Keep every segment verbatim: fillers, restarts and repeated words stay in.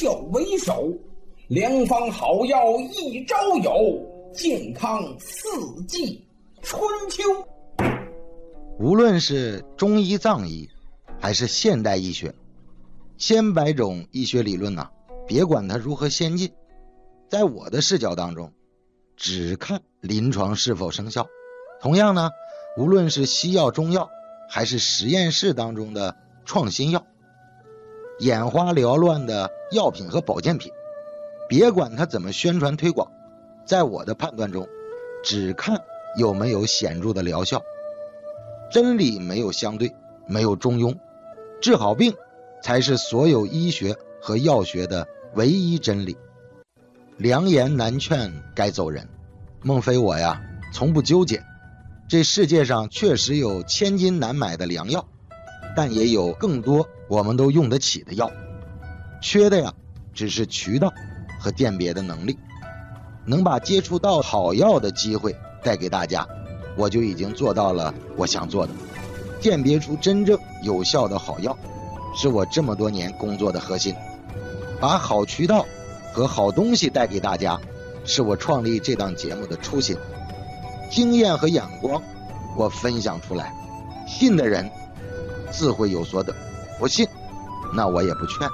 效为首，良方好药一朝有，健康四季春秋。 无论是中医藏医还是现代医学，千百种医学理论呢、啊，别管它如何先进，在我的视角当中只看临床是否生效。同样呢，无论是西药中药还是实验室当中的创新药，眼花缭乱的药品和保健品，别管它怎么宣传推广，在我的判断中只看有没有显著的疗效。真理没有相对，没有中庸，治好病才是所有医学和药学的唯一真理。良言难劝该走人，孟非我呀从不纠结。这世界上确实有千金难买的良药，但也有更多我们都用得起的药，缺的呀只是渠道和鉴别的能力。能把接触到好药的机会带给大家，我就已经做到了我想做的。鉴别出真正有效的好药，是我这么多年工作的核心。把好渠道和好东西带给大家，是我创立这档节目的初心。经验和眼光我分享出来，信的人自会有所得，不信那我也不劝。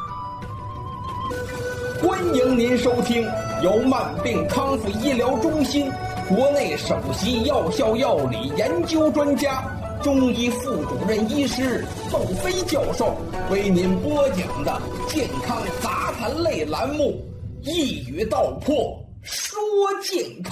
欢迎您收听由慢病康复医疗中心国内首席药效药理研究专家、中医副主任医师孟非教授为您播讲的健康杂谈类栏目《一语道破说健康》。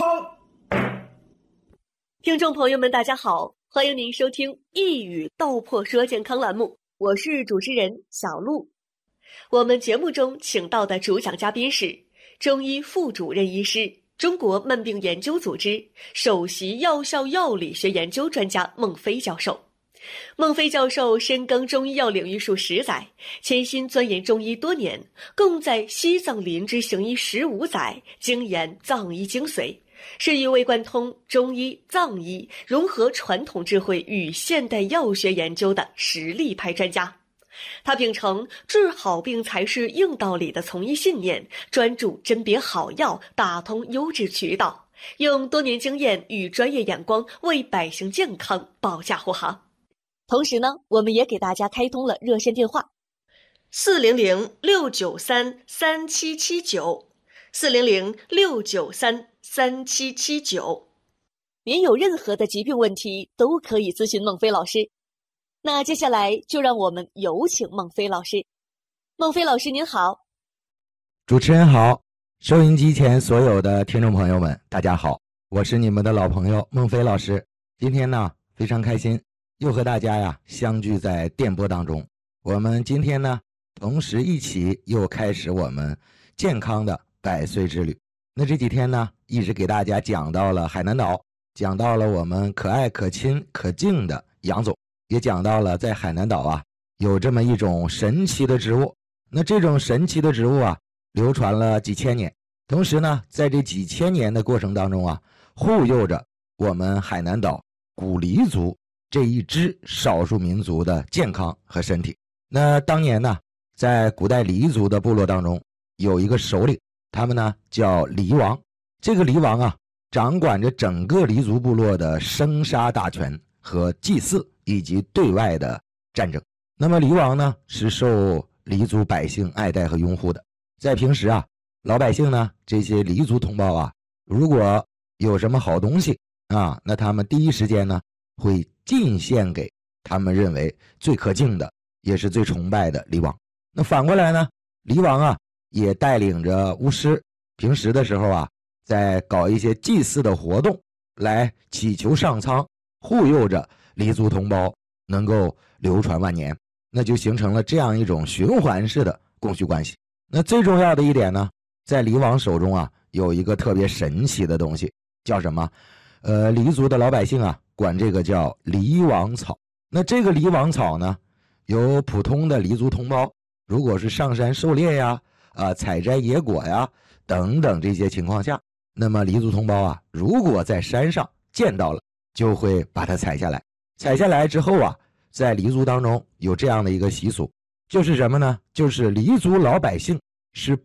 听众朋友们大家好，欢迎您收听《一语道破说健康》栏目，我是主持人小璐。我们节目中请到的主讲嘉宾是中医副主任医师、中国慢病研究组织首席药效药理学研究专家孟非教授。孟非教授深耕中医药领域数十载，潜心钻研中医多年，共在西藏林芝行医十五载，精研藏医精髓，是一位贯通中医、藏医，融合传统智慧与现代药学研究的实力派专家。他秉承治好病才是硬道理的从医信念，专注甄别好药，打通优质渠道，用多年经验与专业眼光为百姓健康保驾护航。同时呢，我们也给大家开通了热线电话四零零六九三三七七九 四零零六九三三七七九，您有任何的疾病问题都可以咨询孟非老师。那接下来就让我们有请孟非老师。孟非老师您好。 主持人好，收音机前所有的听众朋友们大家好，我是你们的老朋友孟非老师。今天呢非常开心又和大家呀相聚在电波当中。我们今天呢同时一起又开始我们健康的百岁之旅。那这几天呢一直给大家讲到了海南岛，讲到了我们可爱可亲可敬的杨总，也讲到了在海南岛啊有这么一种神奇的植物。那这种神奇的植物啊流传了几千年，同时呢在这几千年的过程当中啊护佑着我们海南岛古黎族这一支少数民族的健康和身体。那当年呢在古代黎族的部落当中有一个首领，他们呢叫黎王。这个黎王啊掌管着整个黎族部落的生杀大权和祭祀以及对外的战争。那么黎王呢是受黎族百姓爱戴和拥护的。在平时啊老百姓呢这些黎族同胞啊如果有什么好东西啊，那他们第一时间呢会进献给他们认为最可敬的也是最崇拜的黎王。那反过来呢，黎王啊也带领着巫师平时的时候啊在搞一些祭祀的活动，来祈求上苍护佑着黎族同胞能够流传万年，那就形成了这样一种循环式的供需关系。那最重要的一点呢，在黎王手中啊有一个特别神奇的东西，叫什么？呃，黎族的老百姓啊管这个叫黎王草。那这个黎王草呢，由普通的黎族同胞如果是上山狩猎呀、啊、呃、采摘野果呀等等这些情况下，那么黎族同胞啊如果在山上见到了，就会把它采下来。采下来之后啊，在黎族当中有这样的一个习俗，就是什么呢？就是黎族老百姓是